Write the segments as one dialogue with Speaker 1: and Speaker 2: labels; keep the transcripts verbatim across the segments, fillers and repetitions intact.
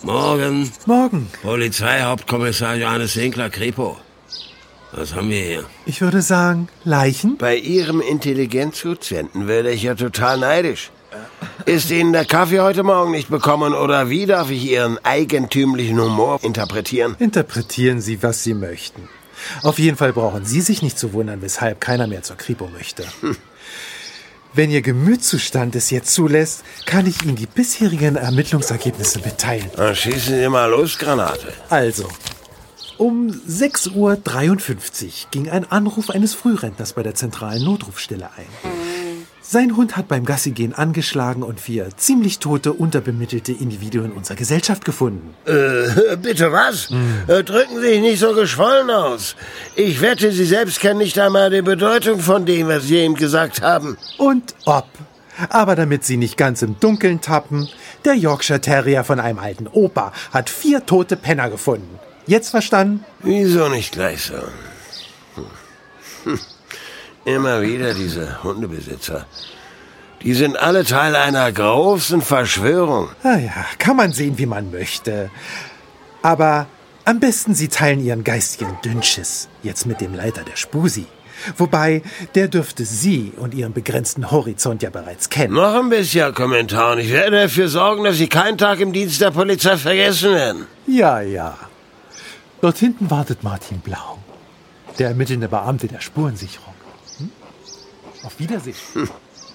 Speaker 1: Morgen.
Speaker 2: Morgen.
Speaker 1: Polizeihauptkommissar Johannes Winkler, Kripo. Was haben wir hier?
Speaker 2: Ich würde sagen, Leichen?
Speaker 3: Bei Ihrem Intelligenzquotienten werde ich ja total neidisch. Ist Ihnen der Kaffee heute Morgen nicht bekommen oder wie darf ich Ihren eigentümlichen Humor interpretieren?
Speaker 2: Interpretieren Sie, was Sie möchten. Auf jeden Fall brauchen Sie sich nicht zu wundern, weshalb keiner mehr zur Kripo möchte. Hm. Wenn Ihr Gemütszustand es jetzt zulässt, kann ich Ihnen die bisherigen Ermittlungsergebnisse mitteilen.
Speaker 3: Dann schießen Sie mal los, Granate.
Speaker 2: Also, um sechs Uhr dreiundfünfzig ging ein Anruf eines Frührentners bei der zentralen Notrufstelle ein. Sein Hund hat beim Gassigehen angeschlagen und vier ziemlich tote, unterbemittelte Individuen unserer Gesellschaft gefunden.
Speaker 3: Äh, bitte was? Hm. Äh, drücken Sie sich nicht so geschwollen aus. Ich wette, Sie selbst kennen nicht einmal die Bedeutung von dem, was Sie eben gesagt haben.
Speaker 2: Und ob. Aber damit Sie nicht ganz im Dunkeln tappen, der Yorkshire Terrier von einem alten Opa hat vier tote Penner gefunden. Jetzt verstanden?
Speaker 3: Wieso nicht gleich so? Hm. Hm. Immer wieder diese Hundebesitzer. Die sind alle Teil einer großen Verschwörung.
Speaker 2: Ah ja, kann man sehen, wie man möchte. Aber am besten Sie teilen Ihren geistigen Dünnschiss jetzt mit dem Leiter der Spusi. Wobei, der dürfte Sie und Ihren begrenzten Horizont ja bereits kennen.
Speaker 3: Noch ein bisschen Kommentar und ich werde dafür sorgen, dass Sie keinen Tag im Dienst der Polizei vergessen werden.
Speaker 2: Ja, ja. Dort hinten wartet Martin Blau, der ermittelnde Beamte der Spurensicherung. Hm? Auf Wiedersehen. Hm.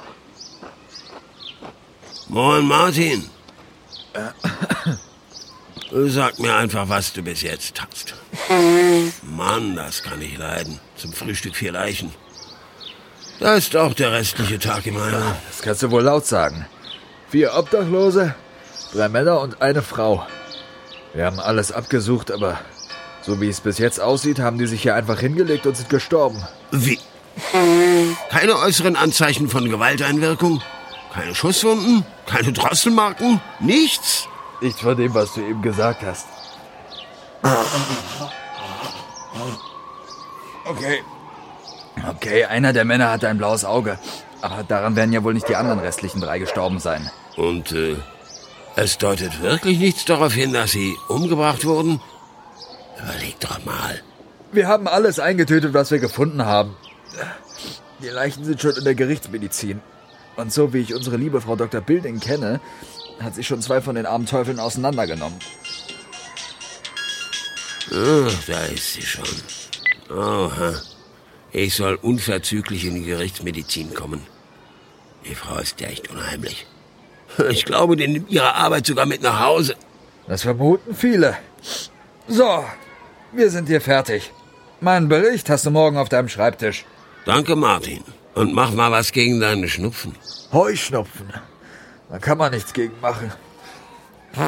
Speaker 1: Moin, Martin. Sag mir einfach, was du bis jetzt hast. Mann, das kann ich leiden. Zum Frühstück vier Leichen. Da ist auch der restliche Tag im Eimer.
Speaker 4: Das kannst du wohl laut sagen. Vier Obdachlose, drei Männer und eine Frau. Wir haben alles abgesucht, aber so wie es bis jetzt aussieht, haben die sich hier einfach hingelegt und sind gestorben.
Speaker 1: Wie? Keine äußeren Anzeichen von Gewalteinwirkung? Keine Schusswunden? Keine Drosselmarken? Nichts?
Speaker 4: Nichts von dem, was du eben gesagt hast. Okay. Okay, einer der Männer hatte ein blaues Auge. Aber daran werden ja wohl nicht die anderen restlichen drei gestorben sein.
Speaker 1: Und äh, es deutet wirklich nichts darauf hin, dass sie umgebracht wurden? Überleg doch mal.
Speaker 4: Wir haben alles eingetötet, was wir gefunden haben. Die Leichen sind schon in der Gerichtsmedizin. Und so wie ich unsere liebe Frau Doktor Bilding kenne, hat sie schon zwei von den armen Teufeln auseinandergenommen.
Speaker 1: Ach, da ist sie schon. Oha. Ich soll unverzüglich in die Gerichtsmedizin kommen. Die Frau ist ja echt unheimlich. Ich glaube, die nimmt ihre Arbeit sogar mit nach Hause.
Speaker 4: Das vermuten viele. So, wir sind hier fertig. Meinen Bericht hast du morgen auf deinem Schreibtisch.
Speaker 1: Danke, Martin. Und mach mal was gegen deine Schnupfen.
Speaker 4: Heuschnupfen. Da kann man nichts gegen machen.